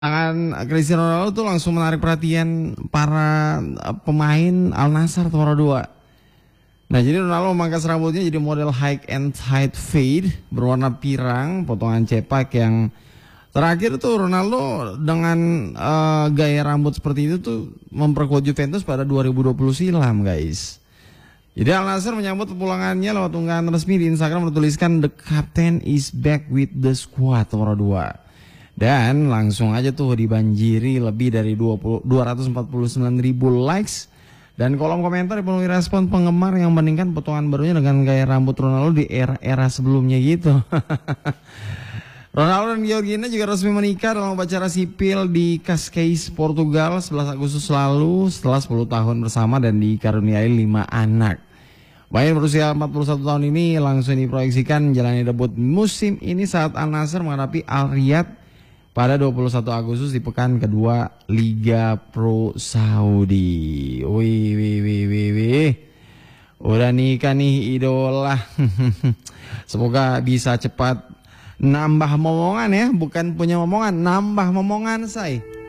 Tangan Cristiano Ronaldo tuh langsung menarik perhatian para pemain Al Nassr Toro 2. Nah, jadi Ronaldo memangkas rambutnya jadi model high and tight fade berwarna pirang, potongan cepak yang terakhir tuh Ronaldo dengan gaya rambut seperti itu tuh memperkuat Juventus pada 2020 silam, guys. Jadi Al Nassr menyambut kepulangannya lewat unggahan resmi di Instagram bertuliskan "The captain is back with the squad Toro 2". Dan langsung aja tuh dibanjiri lebih dari 249.000 likes. Dan kolom komentar dipenuhi respon penggemar yang membandingkan potongan barunya dengan gaya rambut Ronaldo di era-era sebelumnya gitu. Ronaldo dan Georgina juga resmi menikah dalam upacara sipil di Cascais, Portugal 11 Agustus lalu setelah 10 tahun bersama dan dikaruniai 5 anak. Pemain berusia 41 tahun ini langsung diproyeksikan menjalani debut musim ini saat Al Nassr menghadapi Al Riyadh pada 21 Agustus di pekan kedua Liga Pro Saudi. Wih. Udah nikah nih idola. Semoga bisa cepat nambah momongan ya, bukan punya momongan, nambah momongan say.